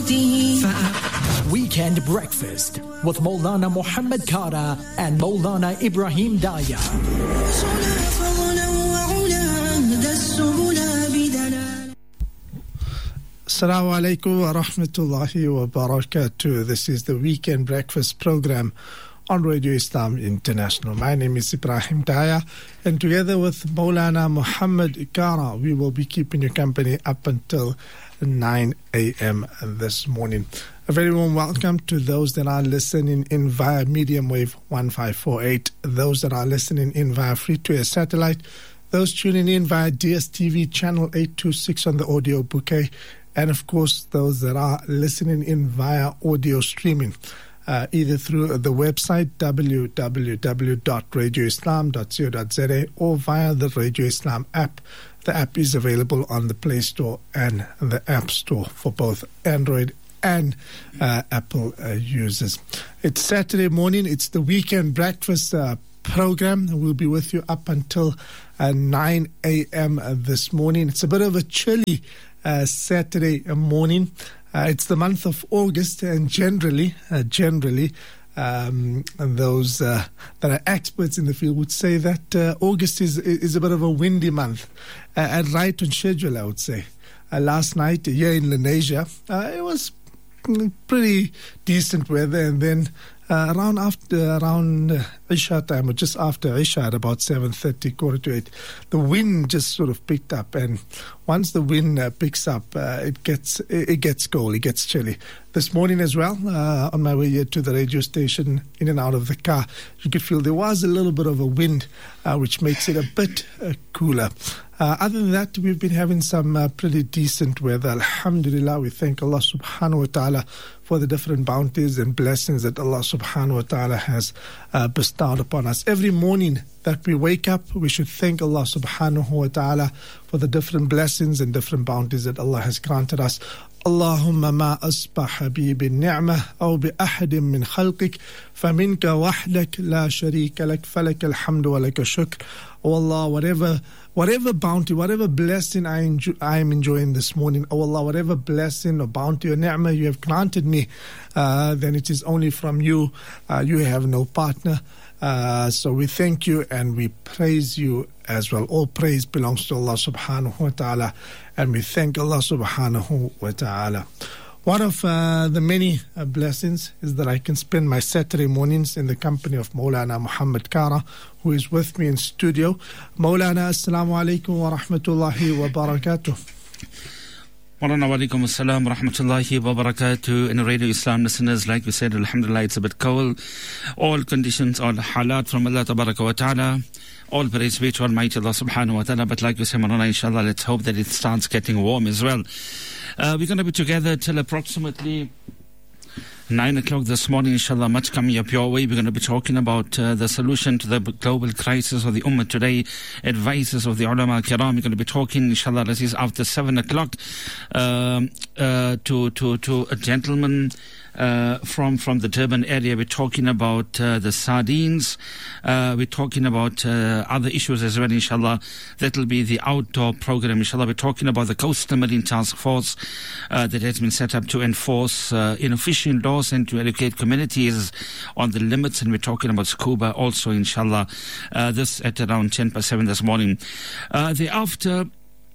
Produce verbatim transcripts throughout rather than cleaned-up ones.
Weekend Breakfast with Maulana Muhammad Kara and Maulana Ibrahim Daya. Assalamu alaikum wa rahmatullahi wa barakatuh. This is the Weekend Breakfast program on Radio Islam International. My name is Ibrahim Daya, and together with Maulana Muhammad Kara, we will be keeping you company up until nine a.m. this morning. A very warm welcome to those that are listening in via medium wave one five four eight, those that are listening in via free-to-air satellite, those tuning in via D S T V channel eight two six on the audio bouquet, and of course those that are listening in via audio streaming, uh, either through the website w w w dot radio islam dot co dot z a or via the Radio Islam app. The app is available on the Play Store and the App Store for both Android and uh, Apple uh, users. It's Saturday morning. It's the Weekend Breakfast uh, program. We'll be with you up until uh, nine a.m. Uh, this morning. It's a bit of a chilly uh, Saturday morning. Uh, it's the month of August, and generally, uh, generally, Um, and those uh, that are experts in the field would say that uh, August is is a bit of a windy month, uh, and right on schedule, I would say. Uh, last night here in Lenasia, uh, it was pretty decent weather, and then uh, around after around uh, Isha time, or just after Isha, at about seven thirty, quarter to eight, the wind just sort of picked up, and once the wind uh, picks up, uh, it gets it, it gets cold, it gets chilly. This morning as well, uh, on my way here to the radio station, in and out of the car, you could feel there was a little bit of a wind, uh, which makes it a bit uh, cooler. Uh, other than that, we've been having some uh, pretty decent weather. Alhamdulillah, we thank Allah subhanahu wa ta'ala for the different bounties and blessings that Allah subhanahu wa ta'ala has uh, bestowed upon us. Every morning that we wake up, we should thank Allah subhanahu wa ta'ala for the different blessings and different bounties that Allah has granted us. اللهم ما أصبح بي بالنعمة أو بأحد من خلقك فمنك وحدك لا شريك لك فلك الحمد ولك الشكر. Oh Allah, whatever whatever bounty, whatever blessing I, enjoy, I am enjoying this morning, oh Allah, whatever blessing or bounty or ni'mah you have granted me, uh, then it is only from you. Uh, you have no partner. Uh, so we thank you and we praise you as well. All praise belongs to Allah subhanahu wa ta'ala, and we thank Allah subhanahu wa ta'ala. One of uh, the many uh, blessings is that I can spend my Saturday mornings in the company of Maulana Muhammad Kara, who is with me in studio. Maulana, assalamu alaikum wa rahmatullahi wa barakatuh. Maulana wa alaikum assalam wa rahmatullahi wa barakatuh. And Radio Islam listeners, like we said, alhamdulillah, it's a bit cold. All conditions, all halat from Allah tabaraka wa ta'ala. All praise be to Almighty Allah subhanahu wa ta'ala. But like we said, Maulana, inshallah, let's hope that it starts getting warm as well. Uh, we're going to be together till approximately nine o'clock this morning, inshallah. Much coming up your way. We're going to be talking about uh, the solution to the global crisis of the Ummah today, advices of the ulama kiram. We're going to be talking, inshallah, this is after seven o'clock, uh, uh, to, to, to a gentleman Uh, from from the Durban area. We're talking about uh, the sardines. Uh, we're talking about uh, other issues as well, inshallah. That'll be the outdoor program, inshallah. We're talking about the Coastal Marine Task Force uh, that has been set up to enforce uh, you know, fishing laws and to educate communities on the limits. And we're talking about scuba also, inshallah. Uh, this at around ten past seven this morning. Uh, thereafter,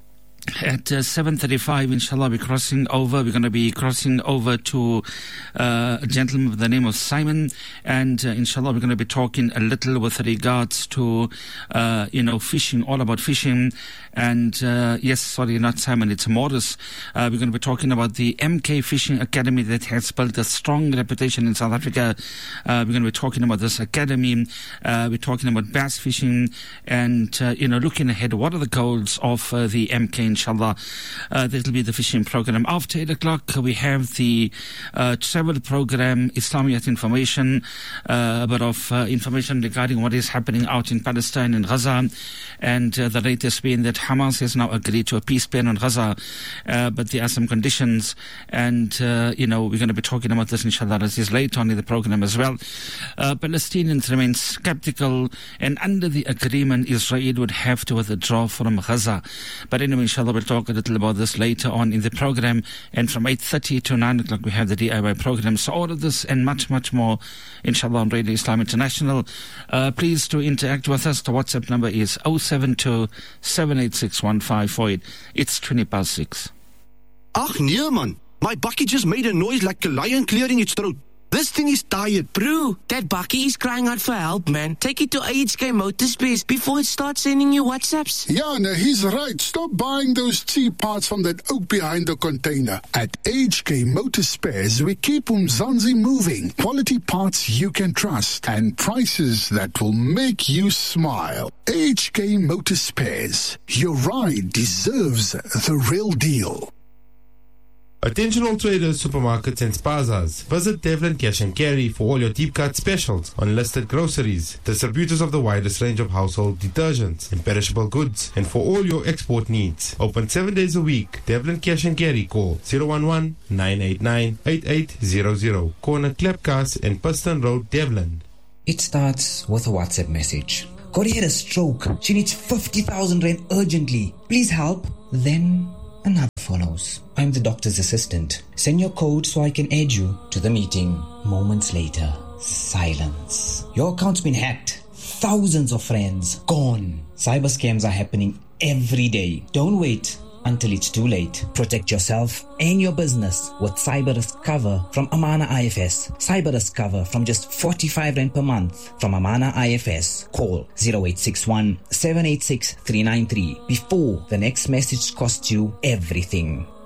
at uh, seven thirty-five, inshallah, we're crossing over. We're going to be crossing over to uh, a gentleman with the name of Simon. And uh, inshallah, we're going to be talking a little with regards to, uh, you know, fishing, all about fishing. And uh, yes, sorry, not Simon, it's Morris. Uh, we're going to be talking about the M K Fishing Academy that has built a strong reputation in South Africa. Uh, we're going to be talking about this academy. Uh, we're talking about bass fishing and, uh, you know, looking ahead, what are the goals of uh, the M K, inshallah. Uh, that'll be the fishing program. After eight o'clock, we have the uh, travel program, Islamiyat information, uh, a bit of uh, information regarding what is happening out in Palestine and Gaza. And uh, the latest being that Hamas has now agreed to a peace plan on Gaza, uh, but there are some conditions, and uh, you know, we're going to be talking about this, inshallah, as is later on in the program as well. Uh, Palestinians remain skeptical, and under the agreement, Israel would have to withdraw from Gaza. But anyway, inshallah, inshallah, we'll talk a little about this later on in the program. And from eight thirty to nine o'clock, we have the D I Y program. So all of this and much, much more, inshallah, on Radio Islam International. Uh, please to interact with us. The WhatsApp number is oh seven two, seven eight six, one five four eight. It's twenty past six. Ach nee man, my bakkie just made a noise like a lion clearing its throat. This thing is tired. Bro, that bakkie is crying out for help, man. Take it to A H K Motorspares before it starts sending you WhatsApps. Yeah, no, he's right. Stop buying those cheap parts from that oak behind the container. At A H K Motorspares, we keep Umzansi moving. Quality parts you can trust and prices that will make you smile. A H K Motorspares. Your ride deserves the real deal. Attention all traders, supermarkets and spazas. Visit Devlin Cash and Carry for all your deep cut specials on listed groceries, distributors of the widest range of household detergents and perishable goods, and for all your export needs. Open seven days a week. Devlin Cash and Carry. Call zero one one, nine eight nine, eight eight zero zero. Corner Klepkas and Piston Road, Devlin. It starts with a WhatsApp message. Corey had a stroke. She needs fifty thousand rand urgently. Please help. Then another follows. I'm the doctor's assistant. Send your code so I can add you to the meeting. Moments later, silence. Your account's been hacked. Thousands of friends gone. Cyber scams are happening every day. Don't wait until it's too late. Protect yourself and your business with cyber risk cover from Amana I F S. Cyber risk cover from just forty-five rand per month from Amana I F S. Call zero eight six one, seven eight six, three nine three before the next message costs you everything.